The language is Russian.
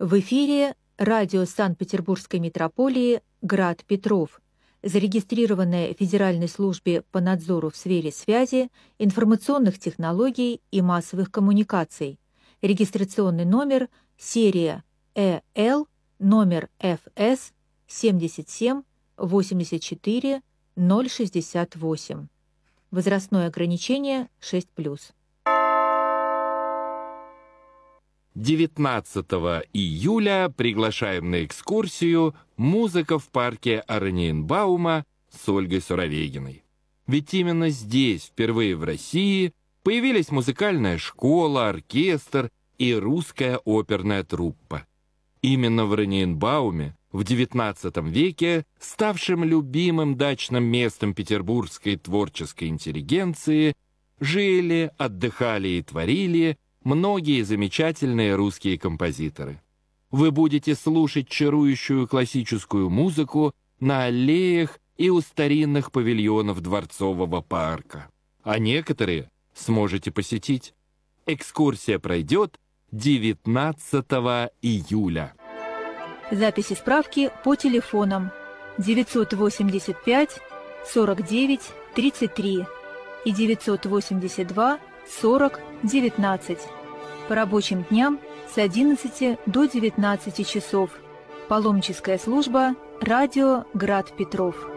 В эфире радио Санкт-Петербургской митрополии «Град Петров», зарегистрированное в Федеральной службе по надзору в сфере связи, информационных технологий и массовых коммуникаций. Регистрационный номер серия ЭЛ, номер ФС 77 84 068. Возрастное ограничение 6+. 19 июля приглашаем на экскурсию «Музыка в парке Ораниенбаума» с Ольгой Суровегиной. Ведь именно здесь, впервые в России, появились музыкальная школа, оркестр и русская оперная труппа. Именно в Ораниенбауме в XIX веке, ставшем любимым дачным местом петербургской творческой интеллигенции, жили, отдыхали и творили многие замечательные русские композиторы. Вы будете слушать чарующую классическую музыку на аллеях и у старинных павильонов Дворцового парка. А некоторые сможете посетить. Экскурсия пройдет 19 июля. Записи справки по телефонам 985 49 33 и 982 40 19. По рабочим дням с 11 до 19 часов. Паломническая служба «Радио Град Петров».